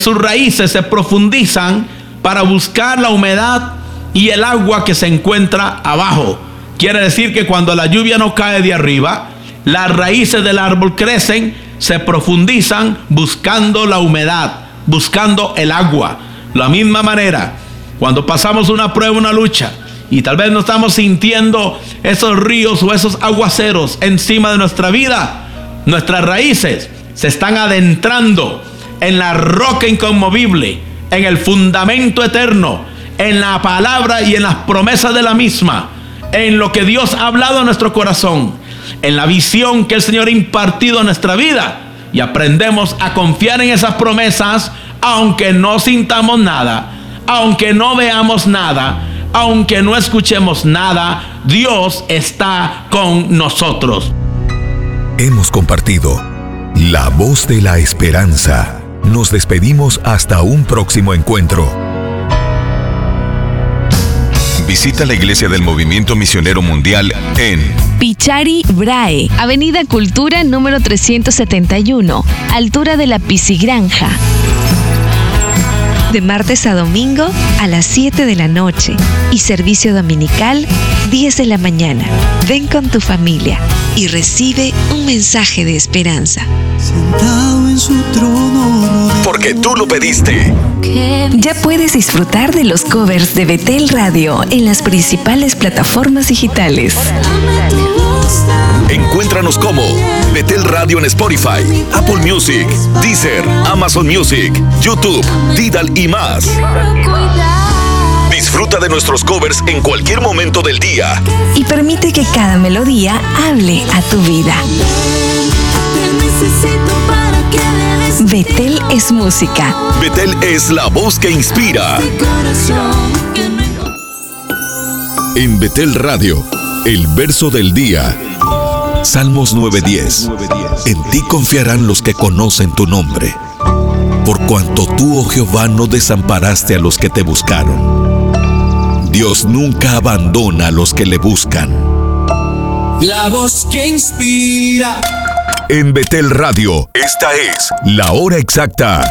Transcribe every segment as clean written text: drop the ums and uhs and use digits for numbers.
sus raíces se profundizan para buscar la humedad y el agua que se encuentra abajo. Quiere decir que cuando la lluvia no cae de arriba, las raíces del árbol crecen, se profundizan buscando la humedad, buscando el agua. De la misma manera, cuando pasamos una prueba, una lucha, y tal vez no estamos sintiendo esos ríos o esos aguaceros encima de nuestra vida, nuestras raíces se están adentrando en la roca inconmovible, en el fundamento eterno, en la palabra y en las promesas de la misma, en lo que Dios ha hablado a nuestro corazón, en la visión que el Señor ha impartido a nuestra vida, y aprendemos a confiar en esas promesas, aunque no sintamos nada, aunque no veamos nada, aunque no escuchemos nada. Dios está con nosotros. Hemos compartido La Voz de la Esperanza. Nos despedimos hasta un próximo encuentro. Visita la Iglesia del Movimiento Misionero Mundial en Pichari Brae, Avenida Cultura número 371, altura de la Piscigranja. De martes a domingo a las 7 de la noche y servicio dominical 10 de la mañana. Ven con tu familia y recibe un mensaje de esperanza. Sentado en su trono. Porque tú lo pediste. Ya puedes disfrutar de los covers de Betel Radio en las principales plataformas digitales. Encuéntranos como Betel Radio en Spotify, Apple Music, Deezer, Amazon Music, YouTube, Tidal y más. Disfruta de nuestros covers en cualquier momento del día. Y permite que cada melodía hable a tu vida. Betel es música. Betel es la voz que inspira. En Betel Radio, el verso del día. Salmos 9:10. En ti confiarán los que conocen tu nombre. Por cuanto tú, oh Jehová, no desamparaste a los que te buscaron. Dios nunca abandona a los que le buscan. La voz que inspira. En Betel Radio, esta es la hora exacta.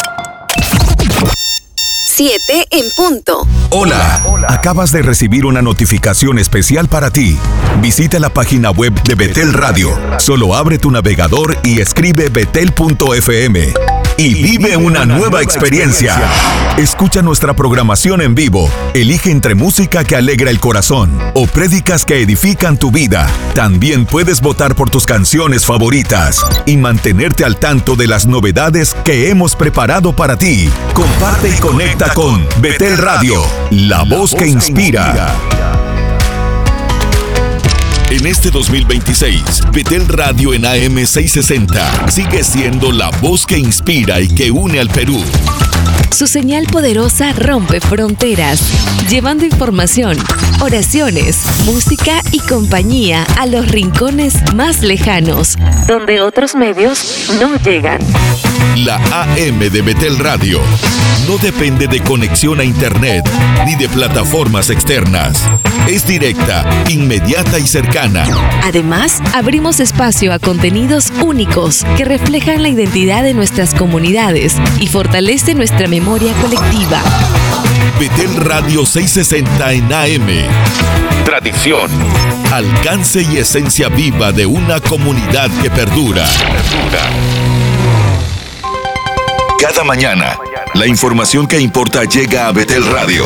7 en punto. Hola, acabas de recibir una notificación especial para ti. Visita la página web de Betel Radio. Solo abre tu navegador y escribe betel.fm. Y vive una nueva experiencia. Escucha nuestra programación en vivo. Elige entre música que alegra el corazón o prédicas que edifican tu vida. También puedes votar por tus canciones favoritas y mantenerte al tanto de las novedades que hemos preparado para ti. Comparte y conecta con Betel Radio, la voz que inspira. En este 2026, Betel Radio en AM 660 sigue siendo la voz que inspira y que une al Perú. Su señal poderosa rompe fronteras, llevando información, oraciones, música y compañía a los rincones más lejanos, donde otros medios no llegan. La AM de Betel Radio no depende de conexión a internet ni de plataformas externas. Es directa, inmediata y cercana. Además, abrimos espacio a contenidos únicos que reflejan la identidad de nuestras comunidades y fortalece nuestra memoria colectiva. Betel Radio 660 en AM. Tradición, alcance y esencia viva de una comunidad que perdura. Cada mañana, la información que importa llega a Betel Radio.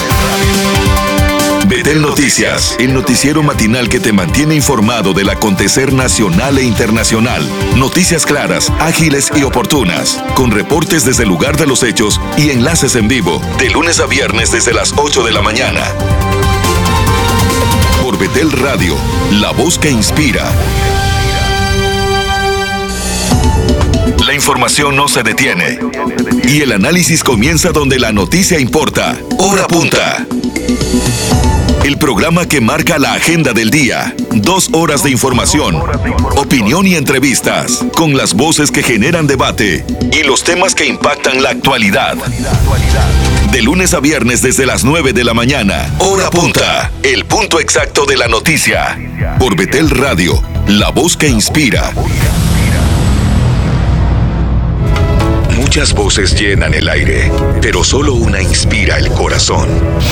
Betel Noticias, el noticiero matinal que te mantiene informado del acontecer nacional e internacional. Noticias claras, ágiles y oportunas, con reportes desde el lugar de los hechos y enlaces en vivo, de lunes a viernes desde las 8 de la mañana. Por Betel Radio, la voz que inspira. La información no se detiene y el análisis comienza donde la noticia importa. Hora punta. El programa que marca la agenda del día. 2 horas de información, opinión y entrevistas, con las voces que generan debate y los temas que impactan la actualidad. De lunes a viernes desde las 9 de la mañana. Hora punta. El punto exacto de la noticia. Por Betel Radio, la voz que inspira. Muchas voces llenan el aire, pero solo una inspira el corazón.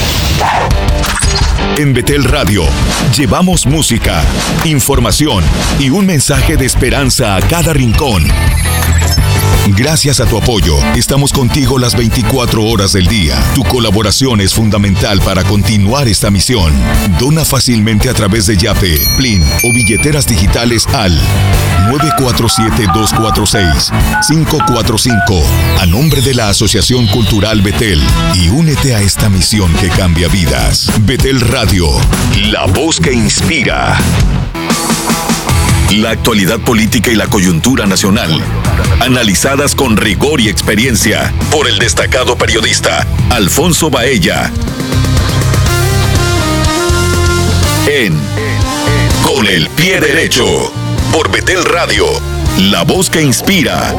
En Betel Radio, llevamos música, información y un mensaje de esperanza a cada rincón. Gracias a tu apoyo, estamos contigo las 24 horas del día. Tu colaboración es fundamental para continuar esta misión. Dona fácilmente a través de Yape, Plin o billeteras digitales al 947-246-545 a nombre de la Asociación Cultural Betel y únete a esta misión que cambia vidas. Betel Radio, la voz que inspira. La actualidad política y la coyuntura nacional, analizadas con rigor y experiencia por el destacado periodista Alfonso Baella. En Con el Pie Derecho, por Betel Radio, la voz que inspira.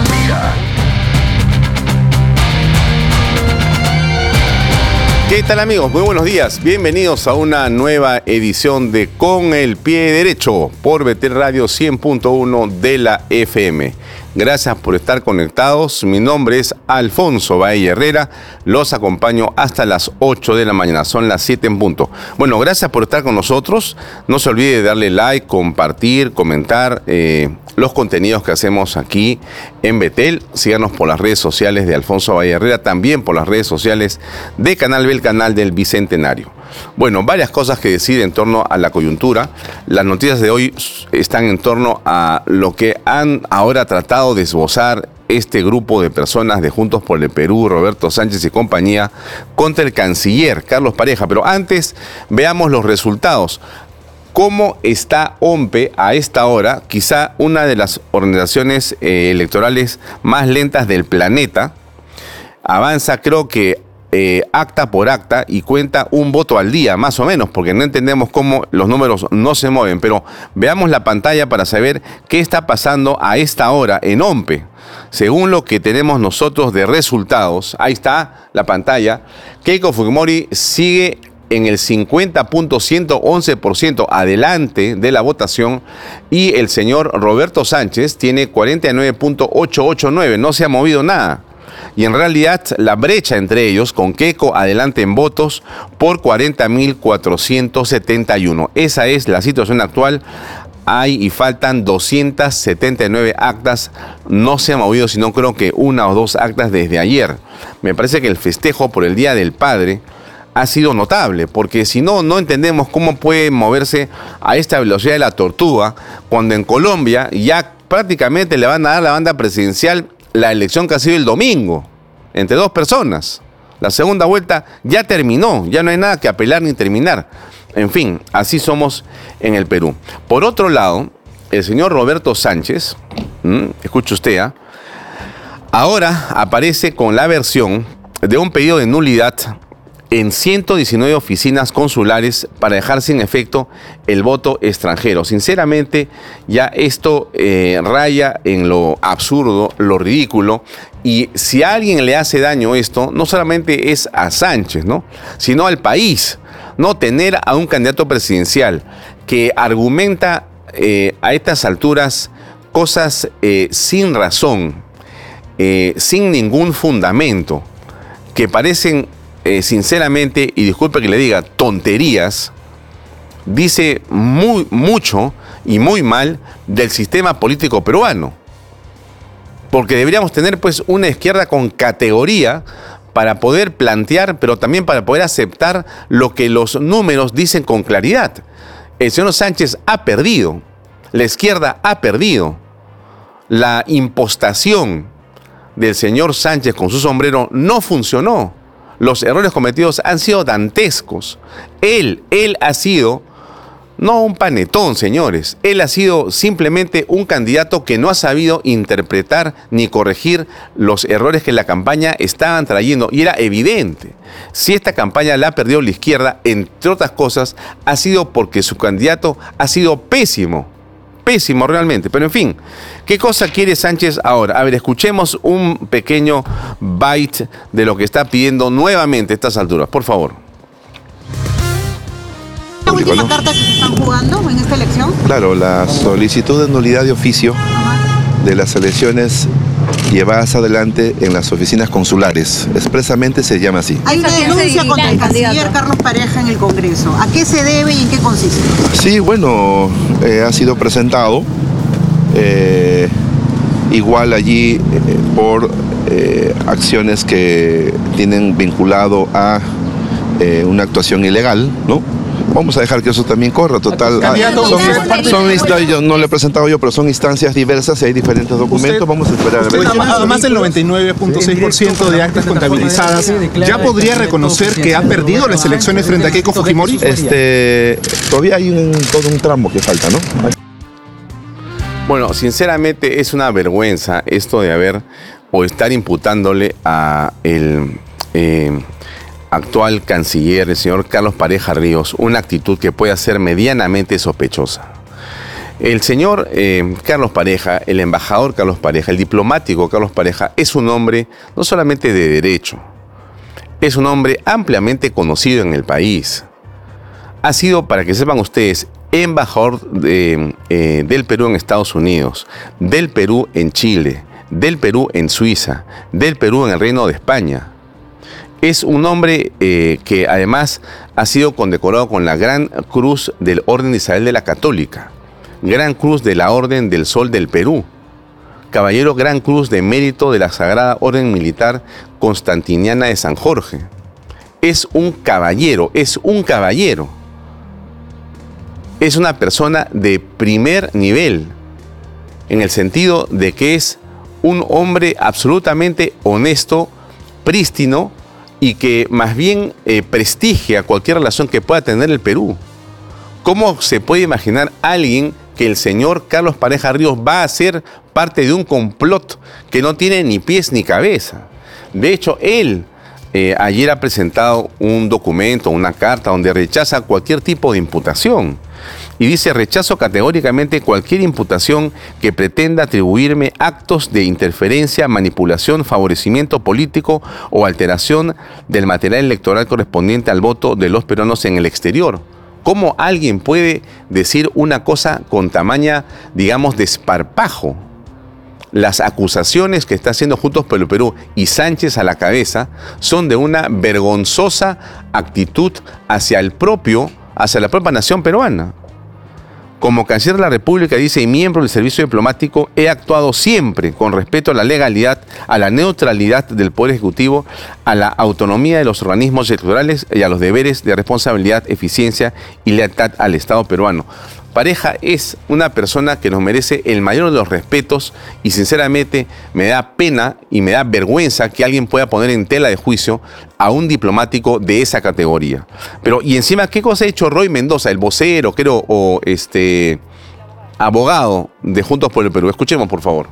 ¿Qué tal, amigos? Muy buenos días. Bienvenidos a una nueva edición de Con el Pie Derecho por Betel Radio 100.1 de la FM. Gracias por estar conectados. Mi nombre es Alfonso Baella Herrera. Los acompaño hasta las 8 de la mañana. Son las 7 en punto. Bueno, gracias por estar con nosotros. No se olvide de darle like, compartir, comentar los contenidos que hacemos aquí en Betel. Síganos por las redes sociales de Alfonso Baella Herrera, también por las redes sociales de Canal B, el canal del Bicentenario. Bueno, varias cosas que decir en torno a la coyuntura. Las noticias de hoy están en torno a lo que han ahora tratado de esbozar este grupo de personas de Juntos por el Perú, Roberto Sánchez y compañía, contra el canciller Carlos Pareja. Pero antes, veamos los resultados. ¿Cómo está OMPE a esta hora? Quizá una de las organizaciones electorales más lentas del planeta. Avanza, creo que acta por acta, y cuenta un voto al día, más o menos, porque no entendemos cómo los números no se mueven. Pero veamos la pantalla para saber qué está pasando a esta hora en OMPE. Según lo que tenemos nosotros de resultados, ahí está la pantalla, Keiko Fujimori sigue en el 50.111% adelante de la votación, y el señor Roberto Sánchez tiene 49.889, no se ha movido nada. Y en realidad la brecha entre ellos, con Keiko adelante en votos por 40.471. Esa es la situación actual. Hay y faltan 279 actas. No se ha movido, sino creo que una o dos actas desde ayer. Me parece que el festejo por el Día del Padre ha sido notable, porque si no, no entendemos cómo puede moverse a esta velocidad de la tortuga, cuando en Colombia ya prácticamente le van a dar la banda presidencial la elección que ha sido el domingo, entre dos personas. La segunda vuelta ya terminó, ya no hay nada que apelar ni terminar. En fin, así somos en el Perú. Por otro lado, el señor Roberto Sánchez, escuche usted, ahora aparece con la versión de un pedido de nulidad en 119 oficinas consulares para dejar sin efecto el voto extranjero. Sinceramente, ya esto raya en lo absurdo, lo ridículo. Y si a alguien le hace daño esto, no solamente es a Sánchez, ¿no?, sino al país. No tener a un candidato presidencial que argumenta a estas alturas cosas sin razón, sin ningún fundamento, que parecen sinceramente, y disculpe que le diga, tonterías, dice mucho y muy mal del sistema político peruano. Porque deberíamos tener pues una izquierda con categoría para poder plantear, pero también para poder aceptar lo que los números dicen con claridad. El señor Sánchez ha perdido, la izquierda ha perdido. La impostación del señor Sánchez con su sombrero no funcionó. Los errores cometidos han sido dantescos. Él ha sido, no un panetón, señores. Él ha sido simplemente un candidato que no ha sabido interpretar ni corregir los errores que la campaña estaban trayendo. Y era evidente. Si esta campaña la ha perdido la izquierda, entre otras cosas, ha sido porque su candidato ha sido pésimo. Pésimo realmente, pero en fin, ¿qué cosa quiere Sánchez ahora? A ver, escuchemos un pequeño bite de lo que está pidiendo nuevamente a estas alturas, por favor. ¿La última carta que se están jugando en esta elección? Claro, la solicitud de nulidad de oficio de las elecciones llevadas adelante en las oficinas consulares. Expresamente se llama así. Hay una denuncia contra el canciller Carlos Pareja en el Congreso. ¿A qué se debe y en qué consiste? Sí, bueno, ha sido presentado igual allí por acciones que tienen vinculado a una actuación ilegal, ¿no? Vamos a dejar que eso también corra, total. Yo no lo he presentado yo, pero son instancias diversas y hay diferentes documentos. Vamos a esperar. Además del 99.6% de actas contabilizadas, ¿ya podría reconocer que ha perdido las elecciones frente a Keiko Fujimori? Todavía hay todo un tramo que falta, ¿no? Bueno, sinceramente es una vergüenza esto de haber o estar imputándole a el actual canciller, el señor Carlos Pareja Ríos, una actitud que pueda ser medianamente sospechosa. El señor Carlos Pareja, el embajador Carlos Pareja, el diplomático Carlos Pareja, es un hombre no solamente de derecho, es un hombre ampliamente conocido en el país. Ha sido, para que sepan ustedes, embajador del Perú en Estados Unidos, del Perú en Chile, del Perú en Suiza, del Perú en el Reino de España. Es un hombre que además ha sido condecorado con la Gran Cruz del Orden de Isabel de la Católica, Gran Cruz de la Orden del Sol del Perú, Caballero Gran Cruz de Mérito de la Sagrada Orden Militar Constantiniana de San Jorge. Es un caballero, es un caballero. Es una persona de primer nivel, en el sentido de que es un hombre absolutamente honesto, prístino, y que más bien prestigia cualquier relación que pueda tener el Perú. ¿Cómo se puede imaginar alguien que el señor Carlos Pareja Ríos va a ser parte de un complot que no tiene ni pies ni cabeza? De hecho, él ayer ha presentado un documento, una carta, donde rechaza cualquier tipo de imputación. Y dice: rechazo categóricamente cualquier imputación que pretenda atribuirme actos de interferencia, manipulación, favorecimiento político o alteración del material electoral correspondiente al voto de los peruanos en el exterior. ¿Cómo alguien puede decir una cosa con tamaña, digamos, desparpajo? Las acusaciones que está haciendo Juntos por el Perú y Sánchez a la cabeza son de una vergonzosa actitud hacia la propia nación peruana. Como canciller de la República, dice, y miembro del servicio diplomático, he actuado siempre con respeto a la legalidad, a la neutralidad del Poder Ejecutivo, a la autonomía de los organismos electorales y a los deberes de responsabilidad, eficiencia y lealtad al Estado peruano. Pareja es una persona que nos merece el mayor de los respetos y sinceramente me da pena y me da vergüenza que alguien pueda poner en tela de juicio a un diplomático de esa categoría. Pero, y encima, ¿qué cosa ha hecho Roy Mendoza, el vocero, creo, o abogado de Juntos por el Perú? Escuchemos, por favor.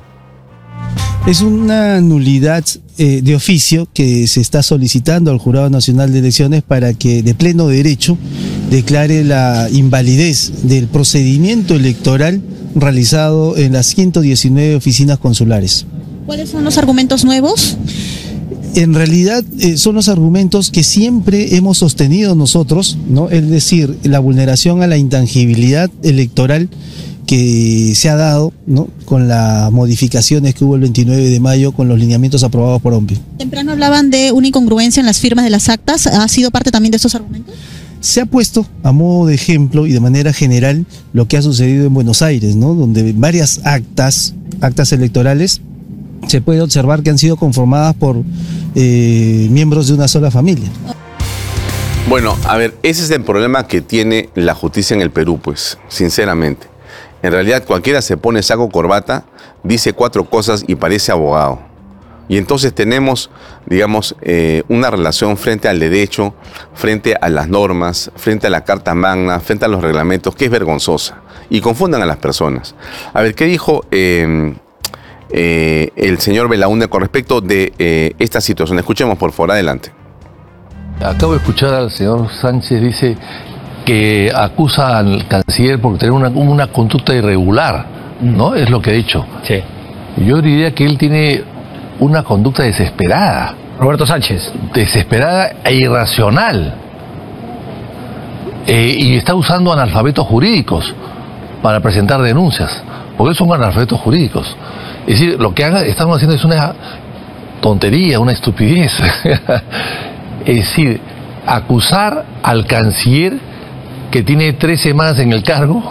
Es una nulidad de oficio que se está solicitando al Jurado Nacional de Elecciones para que de pleno derecho declare la invalidez del procedimiento electoral realizado en las 119 oficinas consulares. ¿Cuáles son los argumentos nuevos? En realidad son los argumentos que siempre hemos sostenido nosotros, ¿no? Es decir, la vulneración a la intangibilidad electoral que se ha dado, ¿no?, con las modificaciones que hubo el 29 de mayo con los lineamientos aprobados por OMPI. Temprano hablaban de una incongruencia en las firmas de las actas. ¿Ha sido parte también de estos argumentos? Se ha puesto a modo de ejemplo y de manera general lo que ha sucedido en Buenos Aires, ¿no?, donde varias actas electorales se puede observar que han sido conformadas por miembros de una sola familia. Bueno, a ver, ese es el problema que tiene la justicia en el Perú, pues, sinceramente. En realidad cualquiera se pone saco corbata, dice 4 cosas y parece abogado. Y entonces tenemos, digamos, una relación frente al derecho, frente a las normas, frente a la Carta Magna, frente a los reglamentos, que es vergonzosa. Y confundan a las personas. A ver, ¿qué dijo el señor Belaúnde con respecto de esta situación? Escuchemos, por favor, adelante. Acabo de escuchar al señor Sánchez, dice que acusa al canciller por tener una conducta irregular, ¿no? Es lo que ha dicho. Sí. Yo diría que él tiene una conducta desesperada. Roberto Sánchez. Desesperada e irracional. Y está usando analfabetos jurídicos para presentar denuncias. porque son analfabetos jurídicos. Es decir, lo que estamos haciendo es una tontería, una estupidez. Es decir, acusar al canciller que tiene 3 semanas en el cargo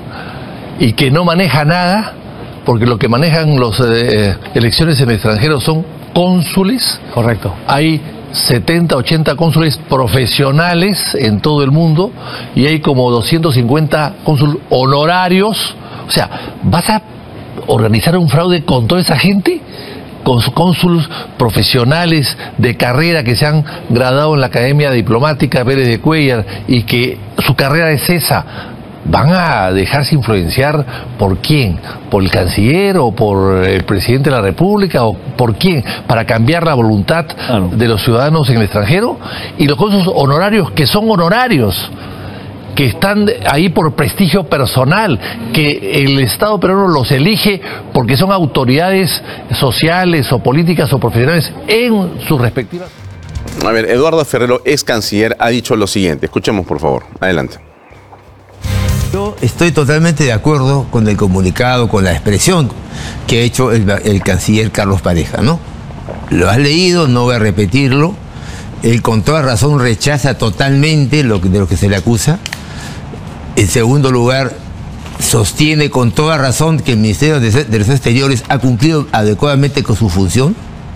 y que no maneja nada, porque lo que manejan las elecciones en el extranjero son cónsules. Correcto. Hay 70, 80 cónsules profesionales en todo el mundo y hay como 250 cónsules honorarios. O sea, ¿vas a organizar un fraude con toda esa gente? Con cónsules profesionales de carrera que se han graduado en la Academia Diplomática Pérez de Cuéllar y que su carrera es esa. ¿Van a dejarse influenciar por quién? ¿Por el canciller o por el presidente de la República o por quién? ¿Para cambiar la voluntad de los ciudadanos en el extranjero? Y los cónsules honorarios, que son honorarios, que están ahí por prestigio personal, que el Estado peruano los elige porque son autoridades sociales o políticas o profesionales en sus respectivas. A ver, Eduardo Ferrero, ex canciller, ha dicho lo siguiente. Escuchemos, por favor. Adelante. Yo estoy totalmente de acuerdo con el comunicado, con la expresión que ha hecho el canciller Carlos Pareja, ¿no? Lo has leído, no voy a repetirlo. Él con toda razón rechaza totalmente de lo que se le acusa. En segundo lugar, sostiene con toda razón que el Ministerio de Relaciones Exteriores ha cumplido adecuadamente con su función.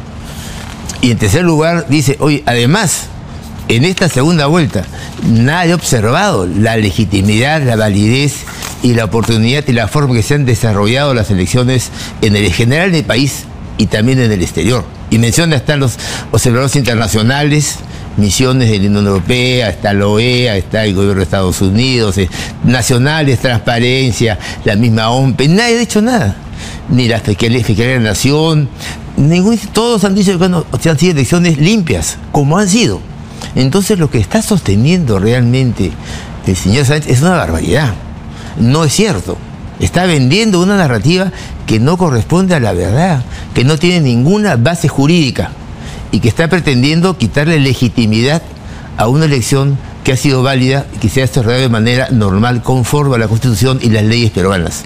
Y en tercer lugar, dice, oye, además, en esta segunda vuelta, nadie ha observado la legitimidad, la validez y la oportunidad y la forma que se han desarrollado las elecciones en general en el país y también en el exterior. Y menciona hasta los observadores internacionales, misiones de la Unión Europea, está la OEA, está el gobierno de Estados Unidos, nacionales, transparencia, la misma OMPE. Nadie ha dicho nada. Ni la Fiscalía de la Nación, todos han dicho que no, han sido elecciones limpias, como han sido. Entonces lo que está sosteniendo realmente el señor Sánchez es una barbaridad. No es cierto. Está vendiendo una narrativa que no corresponde a la verdad, que no tiene ninguna base jurídica y que está pretendiendo quitarle legitimidad a una elección que ha sido válida y que se ha desarrollado de manera normal, conforme a la Constitución y las leyes peruanas.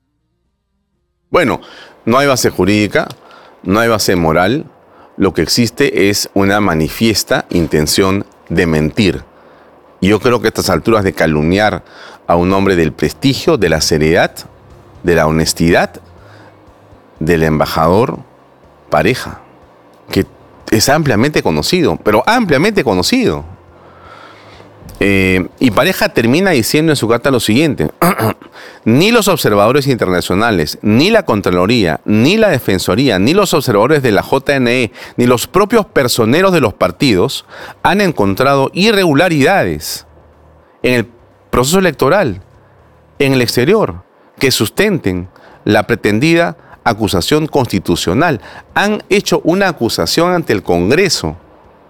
Bueno, no hay base jurídica, no hay base moral. Lo que existe es una manifiesta intención de mentir. Y yo creo que a estas alturas de calumniar a un hombre del prestigio, de la seriedad, de la honestidad, del embajador Pareja, que es ampliamente conocido, pero ampliamente conocido. Y Pareja termina diciendo en su carta lo siguiente: ni los observadores internacionales, ni la Contraloría, ni la Defensoría, ni los observadores de la JNE, ni los propios personeros de los partidos han encontrado irregularidades en el proceso electoral, en el exterior, que sustenten la pretendida acusación constitucional. Han hecho una acusación ante el Congreso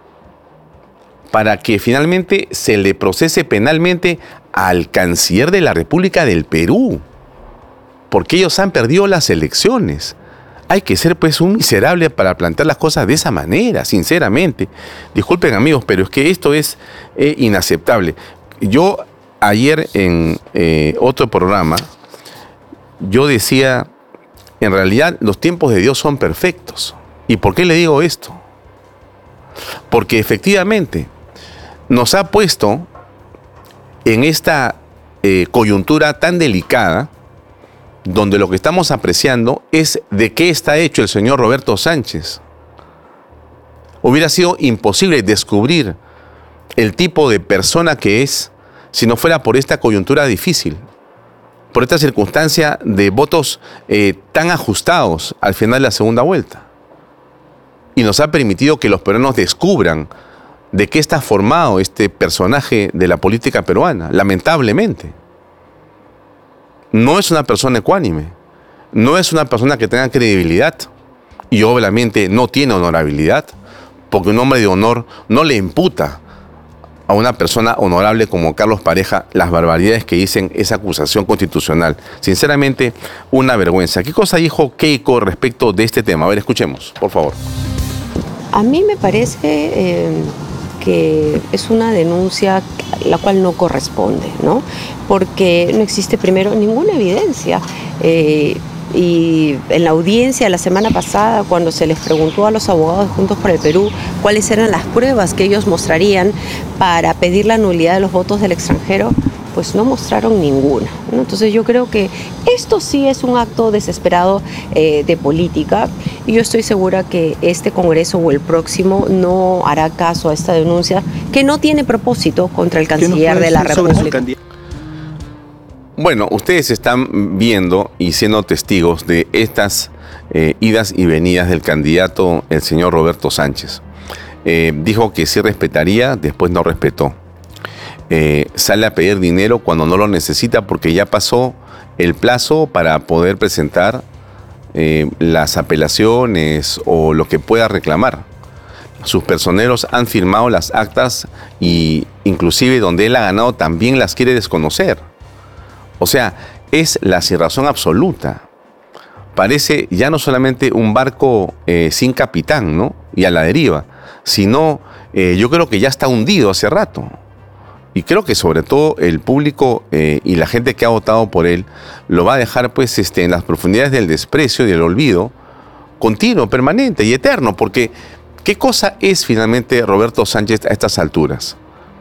para que finalmente se le procese penalmente al canciller de la República del Perú, porque ellos han perdido las elecciones. Hay que ser pues un miserable para plantear las cosas de esa manera, sinceramente. Disculpen amigos, pero es que esto es inaceptable. Yo ayer en otro programa, yo decía, en realidad los tiempos de Dios son perfectos. ¿Y por qué le digo esto? Porque efectivamente nos ha puesto en esta coyuntura tan delicada, donde lo que estamos apreciando es de qué está hecho el señor Roberto Sánchez. Hubiera sido imposible descubrir el tipo de persona que es si no fuera por esta coyuntura difícil, por esta circunstancia de votos tan ajustados al final de la segunda vuelta. Y nos ha permitido que los peruanos descubran de qué está formado este personaje de la política peruana, lamentablemente. No es una persona ecuánime, no es una persona que tenga credibilidad y obviamente no tiene honorabilidad, porque un hombre de honor no le imputa a una persona honorable como Carlos Pareja las barbaridades que dicen esa acusación constitucional. Sinceramente, una vergüenza. ¿Qué cosa dijo Keiko respecto de este tema? A ver, escuchemos, por favor. A mí me parece que es una denuncia la cual no corresponde, ¿no? Porque no existe primero ninguna evidencia Y en la audiencia la semana pasada, cuando se les preguntó a los abogados de Juntos por el Perú cuáles eran las pruebas que ellos mostrarían para pedir la nulidad de los votos del extranjero, pues no mostraron ninguna, ¿no? Entonces yo creo que esto sí es un acto desesperado de política, y yo estoy segura que este Congreso o el próximo no hará caso a esta denuncia, que no tiene propósito contra el canciller de la República. Bueno, ustedes están viendo y siendo testigos de estas idas y venidas del candidato, el señor Roberto Sánchez. Dijo que sí respetaría, después no respetó. Sale a pedir dinero cuando no lo necesita porque ya pasó el plazo para poder presentar las apelaciones o lo que pueda reclamar. Sus personeros han firmado las actas y inclusive donde él ha ganado también las quiere desconocer. O sea, es la cerrazón absoluta. Parece ya no solamente un barco sin capitán, ¿no? Y a la deriva, sino yo creo que ya está hundido hace rato. Y creo que sobre todo el público y la gente que ha votado por él lo va a dejar pues en las profundidades del desprecio y del olvido continuo, permanente y eterno. Porque ¿qué cosa es finalmente Roberto Sánchez a estas alturas?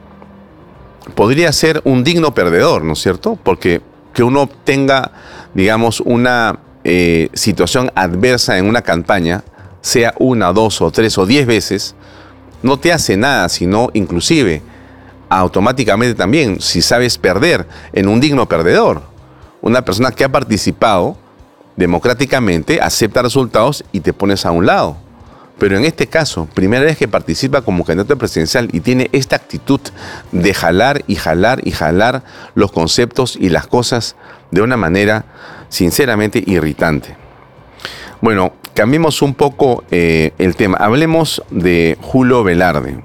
Podría ser un digno perdedor, ¿no es cierto? Porque que uno tenga, digamos, una situación adversa en una campaña, sea 1, 2 o 3 o 10 veces, no te hace nada, sino inclusive automáticamente también, si sabes perder, en un digno perdedor. Una persona que ha participado democráticamente, acepta resultados y te pones a un lado. Pero en este caso, primera vez que participa como candidato presidencial y tiene esta actitud de jalar y jalar y jalar los conceptos y las cosas de una manera sinceramente irritante. Bueno, cambiemos un poco el tema. Hablemos de Julio Velarde.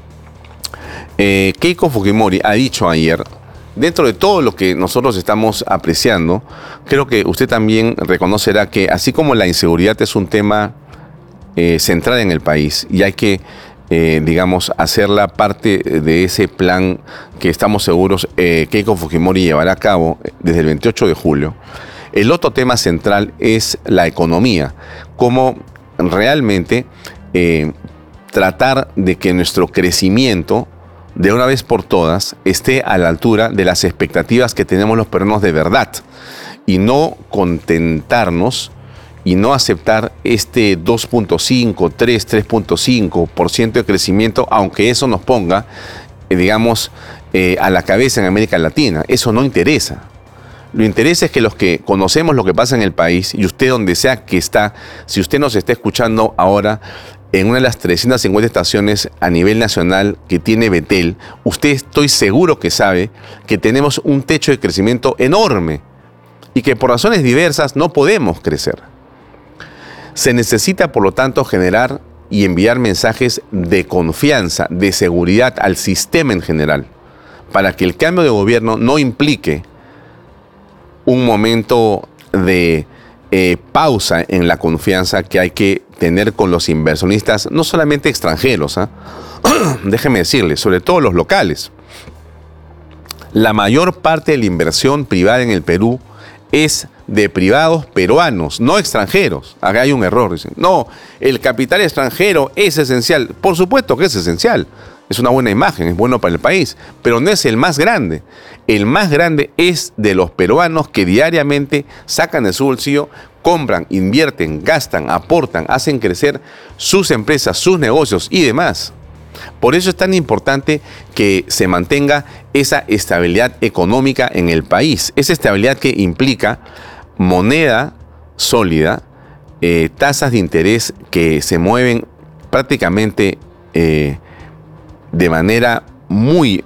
Keiko Fujimori ha dicho ayer, dentro de todo lo que nosotros estamos apreciando, creo que usted también reconocerá que así como la inseguridad es un tema central en el país y hay que, digamos, hacerla parte de ese plan que estamos seguros Keiko Fujimori llevará a cabo desde el 28 de julio, el otro tema central es la economía, cómo realmente tratar de que nuestro crecimiento de una vez por todas esté a la altura de las expectativas que tenemos los peruanos de verdad y no contentarnos y no aceptar este 2.5, 3.5% de crecimiento, aunque eso nos ponga, digamos, a la cabeza en América Latina. Eso no interesa. Lo interesa es que los que conocemos lo que pasa en el país, y usted donde sea que está, si usted nos está escuchando ahora en una de las 350 estaciones a nivel nacional que tiene Betel, usted estoy seguro que sabe que tenemos un techo de crecimiento enorme y que por razones diversas no podemos crecer. Se necesita, por lo tanto, generar y enviar mensajes de confianza, de seguridad al sistema en general, para que el cambio de gobierno no implique un momento de pausa en la confianza que hay que tener con los inversionistas, no solamente extranjeros, déjeme decirle, sobre todo los locales. La mayor parte de la inversión privada en el Perú es de privados peruanos, no extranjeros. Acá hay un error. Dicen, no, el capital extranjero es esencial. Por supuesto que es esencial. Es una buena imagen, es bueno para el país, pero no es el más grande. El más grande es de los peruanos que diariamente sacan de su bolsillo, compran, invierten, gastan, aportan, hacen crecer sus empresas, sus negocios y demás. Por eso es tan importante que se mantenga esa estabilidad económica en el país. Esa estabilidad que implica moneda sólida, tasas de interés que se mueven prácticamente de manera muy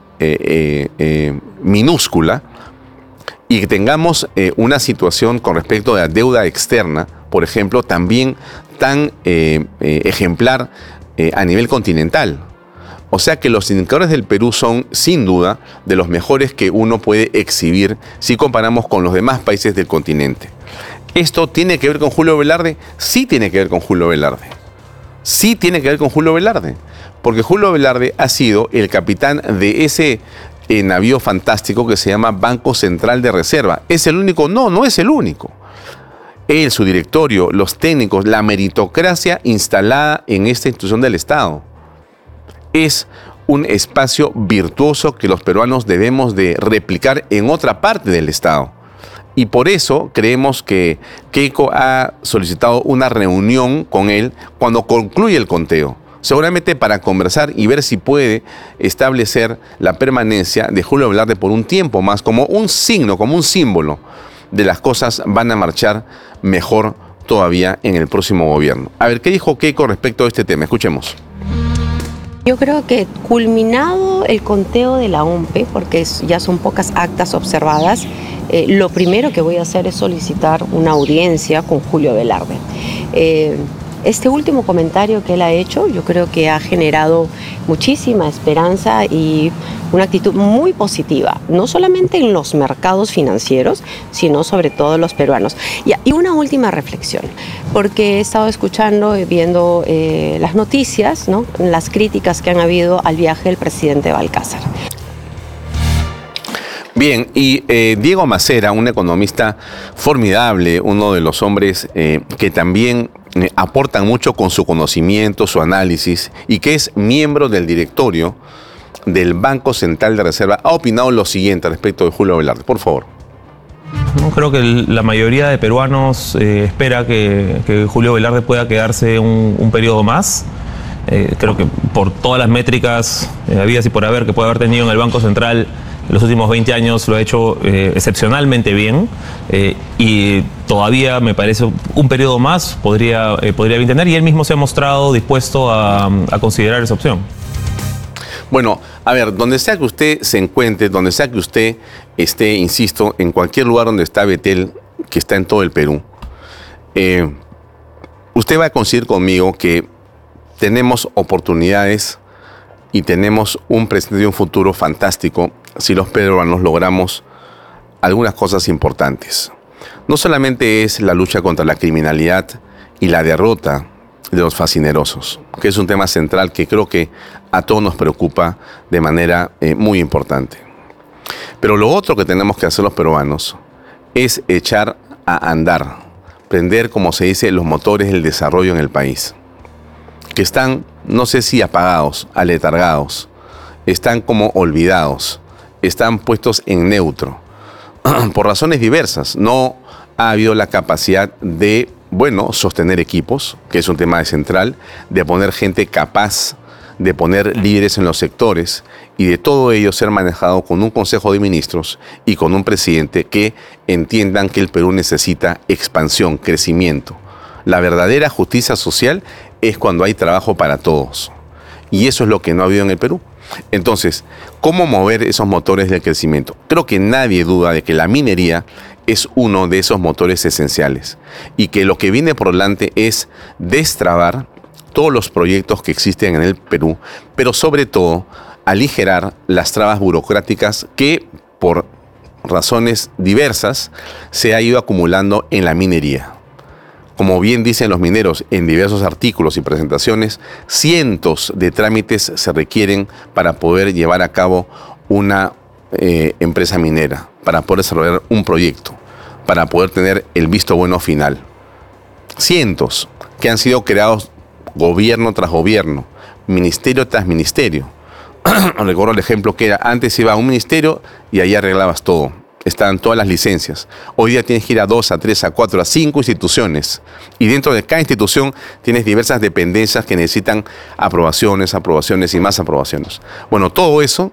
minúscula, y que tengamos una situación con respecto a la deuda externa, por ejemplo, también tan ejemplar a nivel continental. O sea que los indicadores del Perú son, sin duda, de los mejores que uno puede exhibir si comparamos con los demás países del continente. ¿Esto tiene que ver con Julio Velarde? Sí tiene que ver con Julio Velarde. Sí tiene que ver con Julio Velarde. Porque Julio Velarde ha sido el capitán de ese navío fantástico que se llama Banco Central de Reserva. ¿Es el único? No, no es el único. él, su directorio, los técnicos, la meritocracia instalada en esta institución del Estado. Es un espacio virtuoso que los peruanos debemos de replicar en otra parte del Estado. Y por eso creemos que Keiko ha solicitado una reunión con él cuando concluye el conteo. Seguramente para conversar y ver si puede establecer la permanencia de Julio Velarde por un tiempo más, como un signo, como un símbolo de las cosas van a marchar mejor todavía en el próximo gobierno. A ver, ¿qué dijo Keiko respecto a este tema? Escuchemos. Yo creo que culminado el conteo de la OMPE, porque ya son pocas actas observadas, lo primero que voy a hacer es solicitar una audiencia con Julio Velarde. Este último comentario que él ha hecho, yo creo que ha generado muchísima esperanza y una actitud muy positiva, no solamente en los mercados financieros, sino sobre todo en los peruanos. Y una última reflexión, porque he estado escuchando y viendo las noticias, ¿no?, las críticas que han habido al viaje del presidente Balcázar. Bien, y Diego Macera, un economista formidable, uno de los hombres que también aportan mucho con su conocimiento, su análisis, y que es miembro del directorio del Banco Central de Reserva, ha opinado lo siguiente respecto de Julio Velarde. Por favor. Creo que la mayoría de peruanos espera que Julio Velarde pueda quedarse un periodo más. Creo que por todas las métricas habidas y por haber que puede haber tenido en el Banco Central en los últimos 20 años lo ha hecho excepcionalmente bien y todavía me parece un periodo más podría bien tener, y él mismo se ha mostrado dispuesto a considerar esa opción. Bueno, a ver, donde sea que usted se encuentre, donde sea que usted esté, insisto, en cualquier lugar donde está Betel, que está en todo el Perú, usted va a coincidir conmigo que tenemos oportunidades y tenemos un presente y un futuro fantástico si los peruanos logramos algunas cosas importantes. No solamente es la lucha contra la criminalidad y la derrota de los fascinerosos, que es un tema central que creo que a todos nos preocupa de manera muy importante. Pero lo otro que tenemos que hacer los peruanos es echar a andar, prender, como se dice, los motores del desarrollo en el país, que están, no sé si apagados, aletargados, están como olvidados, están puestos en neutro, por razones diversas. No ha habido la capacidad de, sostener equipos, que es un tema central, de poner gente capaz, de poner líderes en los sectores, y de todo ello ser manejado con un Consejo de Ministros y con un presidente que entiendan que el Perú necesita expansión, crecimiento. La verdadera justicia social es cuando hay trabajo para todos. Y eso es lo que no ha habido en el Perú. Entonces, ¿cómo mover esos motores del crecimiento? Creo que nadie duda de que la minería es uno de esos motores esenciales y que lo que viene por delante es destrabar todos los proyectos que existen en el Perú, pero sobre todo aligerar las trabas burocráticas que por razones diversas se ha ido acumulando en la minería. Como bien dicen los mineros en diversos artículos y presentaciones, cientos de trámites se requieren para poder llevar a cabo una empresa minera, para poder desarrollar un proyecto, para poder tener el visto bueno final. Cientos que han sido creados gobierno tras gobierno, ministerio tras ministerio. Recuerdo el ejemplo que era, antes iba a un ministerio y ahí arreglabas todo. Estaban todas las licencias. Hoy día tienes que ir a 2, a 3, a 4, a 5 instituciones. Y dentro de cada institución tienes diversas dependencias que necesitan aprobaciones y más aprobaciones. Bueno, todo eso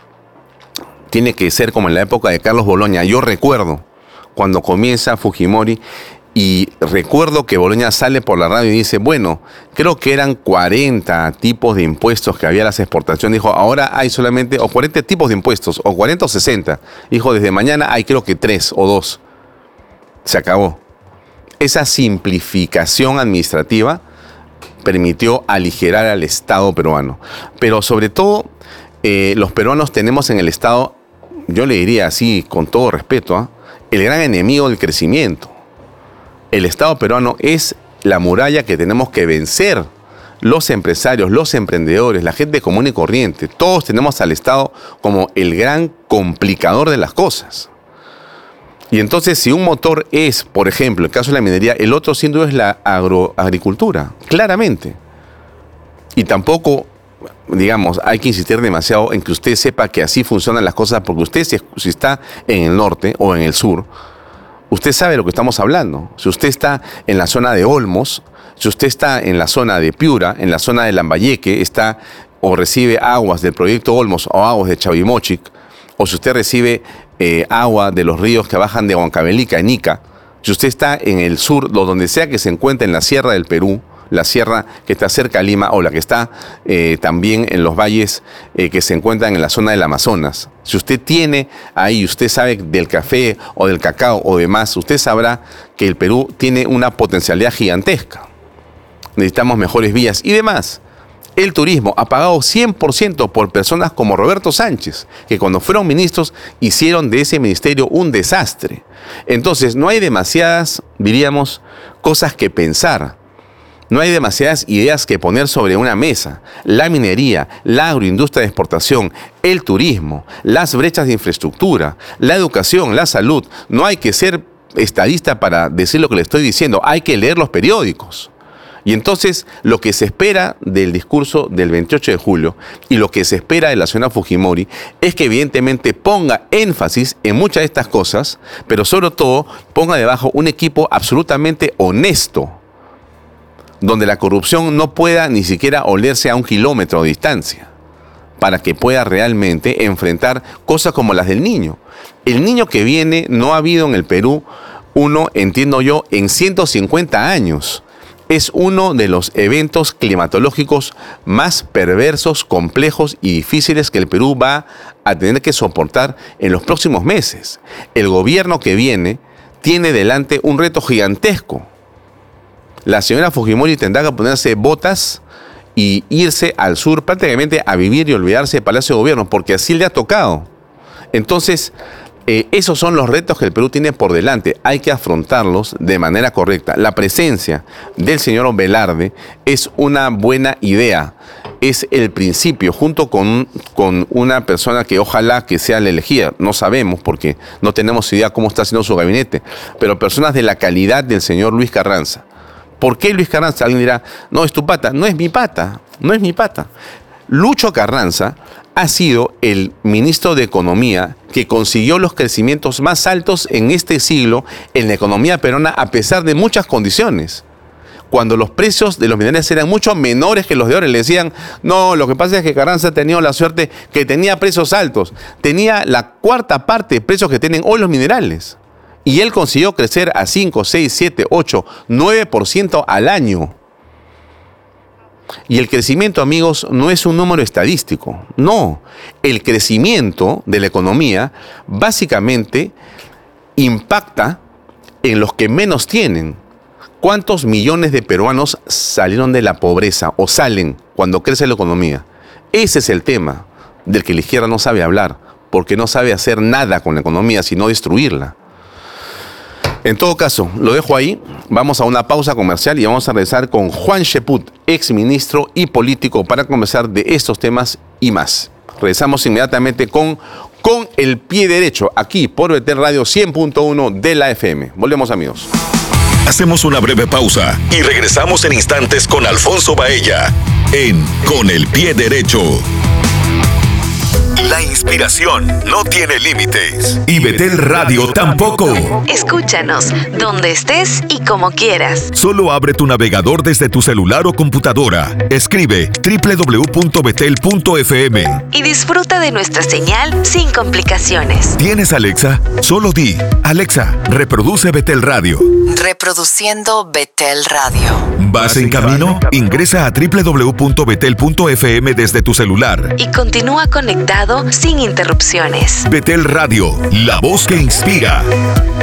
tiene que ser como en la época de Carlos Boloña. Yo recuerdo cuando comienza Fujimori y recuerdo que Boloña sale por la radio y dice, creo que eran 40 tipos de impuestos que había a las exportaciones. Dijo, ahora hay solamente, o 40 tipos de impuestos, o 40 o 60. Dijo, desde mañana hay creo que 3 o 2. Se acabó. Esa simplificación administrativa permitió aligerar al Estado peruano. Pero sobre todo, los peruanos tenemos en el Estado, yo le diría así, con todo respeto, el gran enemigo del crecimiento. El Estado peruano es la muralla que tenemos que vencer. Los empresarios, los emprendedores, la gente común y corriente, todos tenemos al Estado como el gran complicador de las cosas. Y entonces, si un motor es, por ejemplo, el caso de la minería, el otro sin duda es la agricultura, claramente. Y tampoco, digamos, hay que insistir demasiado en que usted sepa que así funcionan las cosas, porque usted, si está en el norte o en el sur, usted sabe de lo que estamos hablando. Si usted está en la zona de Olmos, si usted está en la zona de Piura, en la zona de Lambayeque, está o recibe aguas del proyecto Olmos o aguas de Chavimochic, o si usted recibe agua de los ríos que bajan de Huancavelica, en Ica, si usted está en el sur, o donde sea que se encuentre en la sierra del Perú, la sierra que está cerca de Lima o la que está también en los valles que se encuentran en la zona del Amazonas. Si usted tiene ahí, usted sabe del café o del cacao o demás, usted sabrá que el Perú tiene una potencialidad gigantesca. Necesitamos mejores vías y demás. El turismo ha pagado 100% por personas como Roberto Sánchez, que cuando fueron ministros hicieron de ese ministerio un desastre. Entonces no hay demasiadas, diríamos, cosas que pensar. No hay demasiadas ideas que poner sobre una mesa. La minería, la agroindustria de exportación, el turismo, las brechas de infraestructura, la educación, la salud. No hay que ser estadista para decir lo que le estoy diciendo. Hay que leer los periódicos. Y entonces lo que se espera del discurso del 28 de julio y lo que se espera de la señora Fujimori es que evidentemente ponga énfasis en muchas de estas cosas, pero sobre todo ponga debajo un equipo absolutamente honesto, donde la corrupción no pueda ni siquiera olerse a 1 kilómetro de distancia, para que pueda realmente enfrentar cosas como las del Niño. El Niño que viene no ha habido en el Perú uno, entiendo yo, en 150 años. Es uno de los eventos climatológicos más perversos, complejos y difíciles que el Perú va a tener que soportar en los próximos meses. El gobierno que viene tiene delante un reto gigantesco. La señora Fujimori tendrá que ponerse botas y irse al sur prácticamente a vivir y olvidarse del Palacio de Gobierno, porque así le ha tocado. Entonces, esos son los retos que el Perú tiene por delante. Hay que afrontarlos de manera correcta. La presencia del señor Velarde es una buena idea. Es el principio, junto con una persona que ojalá que sea la elegida. No sabemos porque no tenemos idea cómo está haciendo su gabinete. Pero personas de la calidad del señor Luis Carranza. ¿Por qué Luis Carranza? Alguien dirá, no, es tu pata. No es mi pata. No es mi pata. Lucho Carranza ha sido el ministro de Economía que consiguió los crecimientos más altos en este siglo en la economía peruana a pesar de muchas condiciones. Cuando los precios de los minerales eran mucho menores que los de ahora, le decían, no, lo que pasa es que Carranza ha tenido la suerte que tenía precios altos. Tenía la 1/4 parte de precios que tienen hoy los minerales. Y él consiguió crecer a 5, 6, 7, 8, 9% al año. Y el crecimiento, amigos, no es un número estadístico. No, el crecimiento de la economía básicamente impacta en los que menos tienen. ¿Cuántos millones de peruanos salieron de la pobreza o salen cuando crece la economía? Ese es el tema del que la izquierda no sabe hablar, porque no sabe hacer nada con la economía, sino destruirla. En todo caso, lo dejo ahí, vamos a una pausa comercial y vamos a regresar con Juan Cheput, ex ministro y político, para conversar de estos temas y más. Regresamos inmediatamente con el pie derecho, aquí por Betel Radio 100.1 de la FM. Volvemos, amigos. Hacemos una breve pausa y regresamos en instantes con Alfonso Baella en Con el Pie Derecho. La inspiración no tiene límites. Y Betel Radio tampoco. Escúchanos donde estés y como quieras. Solo abre tu navegador desde tu celular o computadora. Escribe www.betel.fm y disfruta de nuestra señal sin complicaciones. ¿Tienes Alexa? Solo di, Alexa, reproduce Betel Radio. Reproduciendo Betel Radio. ¿Vas en camino? Ingresa a www.betel.fm desde tu celular. Y continúa conectado sin interrupciones. Betel Radio, la voz que inspira.